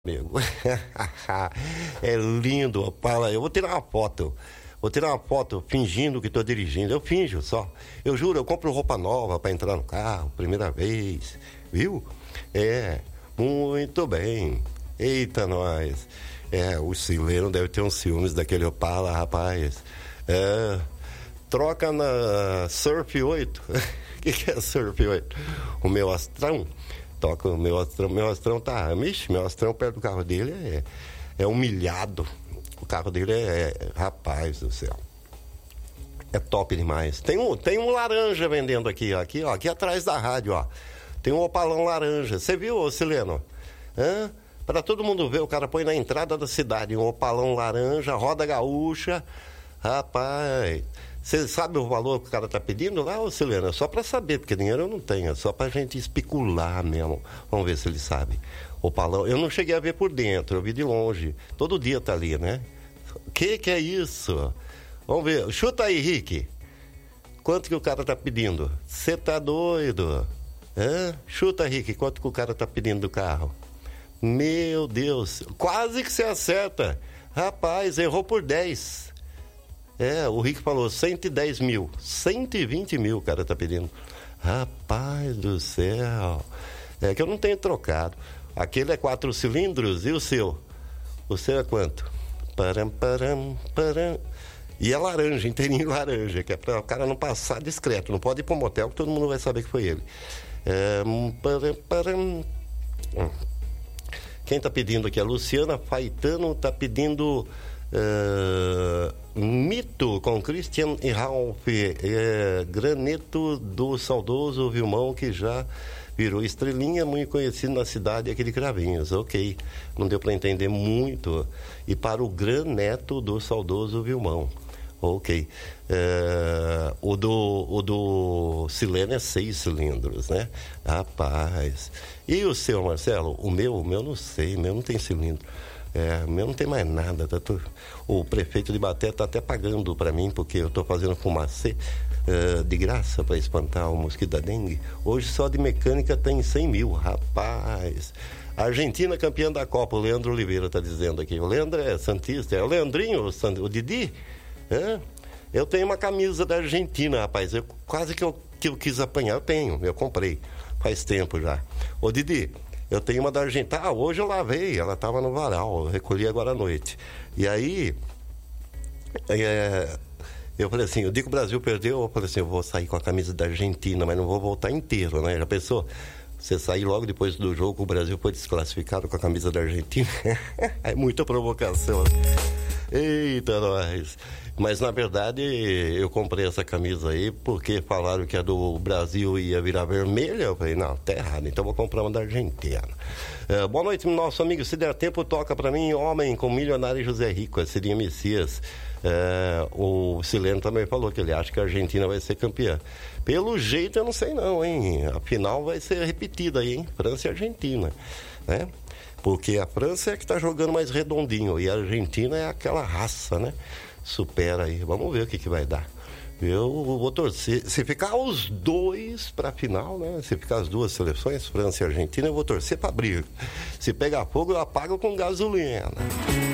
Amigo. É lindo, Opala. Eu vou tirar uma foto. Fingindo que estou dirigindo. Eu finjo só. Eu juro, eu compro roupa nova para entrar no carro, primeira vez. Viu? Muito bem. Eita, nós. O Sileno deve ter uns ciúmes daquele Opala, rapaz. Troca na Surf 8. O que é Surf 8? O meu Astrão. Toca o meu Astrão tá... meu Astrão perto do carro dele é humilhado. O carro dele rapaz do céu. É top demais. Tem um laranja vendendo aqui atrás da rádio, ó. Tem um Opalão laranja. Você viu, Sileno? Para todo mundo ver, o cara põe na entrada da cidade um Opalão laranja, roda gaúcha. Rapaz... Você sabe o valor que o cara tá pedindo lá, ô Silena? É só para saber, porque dinheiro eu não tenho, é só pra gente especular mesmo. Vamos ver se ele sabe. Opalão, eu não cheguei a ver por dentro, eu vi de longe. Todo dia tá ali, né? Que é isso? Vamos ver, chuta aí, Rick. Quanto que o cara tá pedindo? Você tá doido? Chuta, Rick, quanto que o cara tá pedindo do carro? Meu Deus, quase que você acerta. Rapaz, errou por 10. O Rick falou 110 mil, 120 mil o cara tá pedindo. Rapaz do céu. É que eu não tenho trocado. Aquele é 4 cilindros e o seu? O seu é quanto? Param. E é laranja, inteirinho laranja, que é para o cara não passar discreto. Não pode ir pro motel que todo mundo vai saber que foi ele. Quem tá pedindo aqui? A Luciana Faitano tá pedindo... Mito com Christian e Ralph, graneto do saudoso Vilmão, que já virou estrelinha, muito conhecido na cidade, aquele Cravinhos. Ok, não deu para entender muito. E para o graneto do saudoso Vilmão. Ok. O do Sileno é 6 cilindros, né? Rapaz. E o seu, Marcelo? O meu não sei, o meu não tem cilindro. O meu não tem mais nada. O prefeito de Baté está até pagando para mim, porque eu estou fazendo fumacê de graça para espantar o mosquito da dengue. Hoje só de mecânica tem 100 mil, rapaz. Argentina campeã da Copa, o Leandro Oliveira está dizendo aqui. O Leandro é santista, é o Leandrinho, o Didi. Eu tenho uma camisa da Argentina, rapaz. Quase que eu quis apanhar, eu comprei faz tempo já. Ô Didi, eu tenho uma da Argentina. Hoje eu lavei, ela estava no varal, eu recolhi agora à noite. E aí, eu falei assim, o dia que o Brasil perdeu, eu falei assim, eu vou sair com a camisa da Argentina, mas não vou voltar inteiro, né? Já pensou? Você sair logo depois do jogo, o Brasil foi desclassificado com a camisa da Argentina? É muita provocação. Eita, nós. Mas, na verdade, eu comprei essa camisa aí porque falaram que a do Brasil ia virar vermelha. Eu falei, não, tá errado, então vou comprar uma da Argentina. Boa noite, nosso amigo. Se der tempo, toca pra mim, Homem com Milionário José Rico, a Cidinha Messias. O Sileno também falou que ele acha que a Argentina vai ser campeã. Pelo jeito, eu não sei não, hein? A final vai ser repetida aí, hein? França e Argentina, né? Porque a França é que tá jogando mais redondinho e a Argentina é aquela raça, né? Supera aí. Vamos ver o que vai dar. Eu vou torcer. Se ficar os dois pra final, né? Se ficar as duas seleções, França e Argentina, eu vou torcer pra briga. Se pegar fogo, eu apago com gasolina.